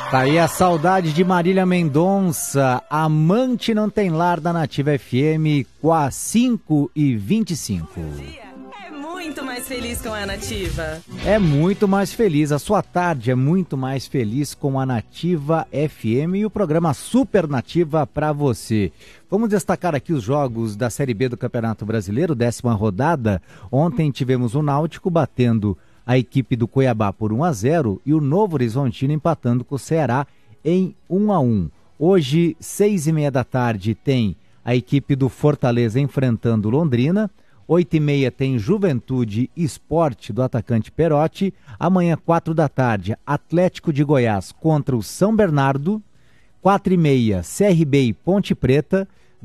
Tá aí a saudade de Marília Mendonça, Amante Não Tem Lar, da Nativa FM, com a 5h25. É muito mais feliz com a Nativa. É muito mais feliz, a sua tarde é muito mais feliz com a Nativa FM e o programa Super Nativa para você. Vamos destacar aqui os jogos da Série B do Campeonato Brasileiro, 10ª rodada. Ontem tivemos o Náutico batendo a equipe do Cuiabá por 1-0 e o Novo Horizontino empatando com o Ceará em 1-1. Hoje, 6h30 da tarde, tem a equipe do Fortaleza enfrentando Londrina. 8h30 tem Juventude Esporte do atacante Perotti. Amanhã, 4 da tarde, Atlético de Goiás contra o São Bernardo. 4h30, CRB e Ponte Preta.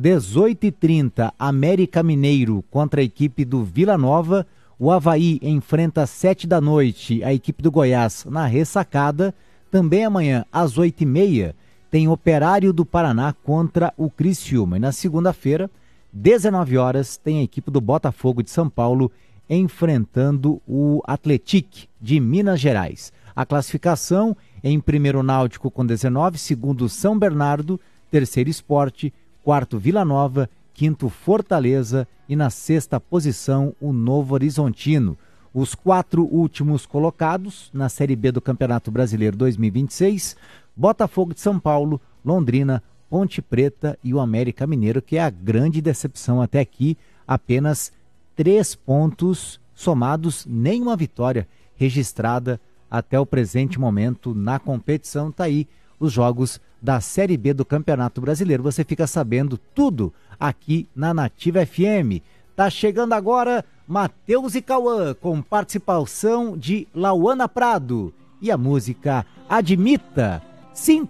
18h30, América Mineiro contra a equipe do Vila Nova. O Avaí enfrenta às 7 da noite a equipe do Goiás na ressacada. Também amanhã, às 8h30, tem Operário do Paraná contra o Criciúma. E na segunda-feira, 19 horas, tem a equipe do Botafogo de São Paulo enfrentando o Atlético de Minas Gerais. A classificação: em primeiro Náutico com 19, segundo São Bernardo, terceiro Sport, quarto Vila Nova, quinto Fortaleza e na sexta posição o Novo Horizontino. Os 4 últimos colocados na Série B do Campeonato Brasileiro 2026, Botafogo de São Paulo, Londrina, Ponte Preta e o América Mineiro, que é a grande decepção até aqui, apenas 3 pontos somados, nenhuma vitória registrada até o presente momento na competição. Tá aí os jogos da Série B do Campeonato Brasileiro. Você fica sabendo tudo aqui na Nativa FM. Tá chegando agora Matheus e Cauã, com participação de Lauana Prado. E a música Admita,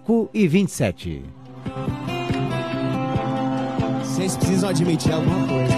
5h27. Vocês precisam admitir alguma coisa.